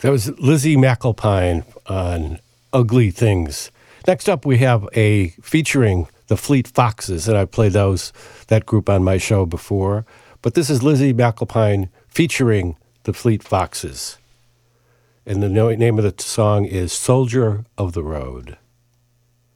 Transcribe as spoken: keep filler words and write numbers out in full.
That was Lizzie McAlpine on Ugly Things. Next up, we have a featuring the Fleet Foxes, and I played those that group on my show before. But this is Lizzie McAlpine featuring the Fleet Foxes. And the name of the song is Soldier of the Road.